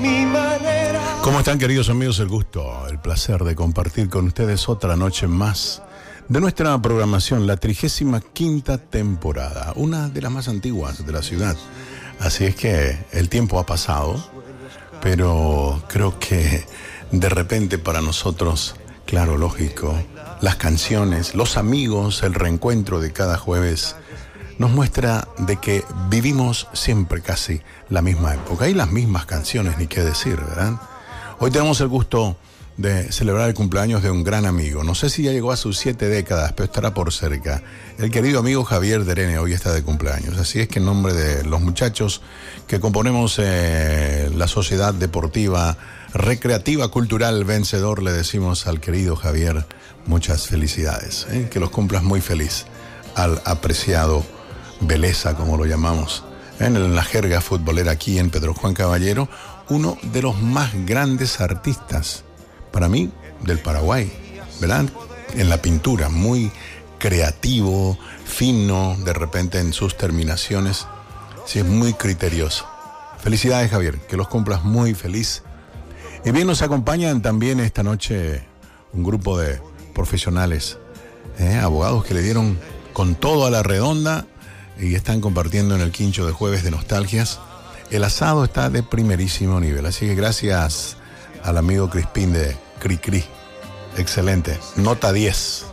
¿Cómo están, queridos amigos? El gusto, el placer de compartir con ustedes otra noche más de nuestra programación, la 35ª temporada, una de las más antiguas de la ciudad. Así es que el tiempo ha pasado, pero creo que de repente para nosotros, claro, lógico, las canciones, los amigos, el reencuentro de cada jueves nos muestra de que vivimos siempre casi la misma época y las mismas canciones, ni qué decir, ¿verdad? Hoy tenemos el gusto de celebrar el cumpleaños de un gran amigo. No sé si ya llegó a sus 7 décadas, pero estará por cerca. El querido amigo Javier Derene hoy está de cumpleaños. Así es que en nombre de los muchachos que componemos la Sociedad Deportiva, Recreativa, Cultural Vencedor, le decimos al querido Javier muchas felicidades. Que los cumplas muy feliz al apreciado Beleza, como lo llamamos, en la jerga futbolera aquí en Pedro Juan Caballero, uno de los más grandes artistas, para mí, del Paraguay, ¿verdad? En la pintura, muy creativo, fino, de repente en sus terminaciones, sí, es muy criterioso. Felicidades, Javier, que los cumplas muy feliz. Y bien, nos acompañan también esta noche un grupo de profesionales, abogados que le dieron con todo a la redonda y están compartiendo en el quincho de jueves de nostalgias. El asado está de primerísimo nivel, así que gracias al amigo Crispín de Cri Cri. Excelente, nota 10.